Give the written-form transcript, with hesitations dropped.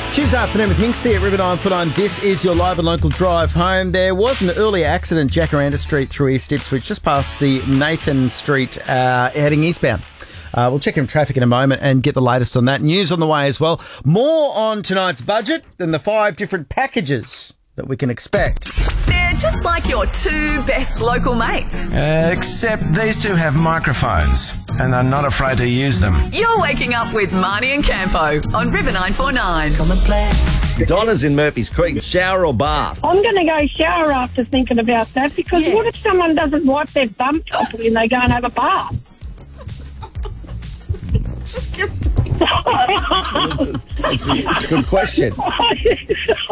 Tuesday afternoon with Hinksy at River 949. This is your live and local drive home. There was an earlier accident, Jacaranda Street through East Ipswich, just past the Nathan Street, heading eastbound. We'll check in traffic in a moment and get the latest on that. News on the way as well. More on tonight's budget than the 5 different packages that we can expect. They're just like your two best local mates. Except these two have microphones and are not afraid to use them. You're waking up with Marnie and Campo on River 949. Come and play. Donna's in Murphy's Creek. Shower or bath? I'm going to go shower after thinking about that, because what if someone doesn't wipe their bum properly and they go and have a bath? It's a good question.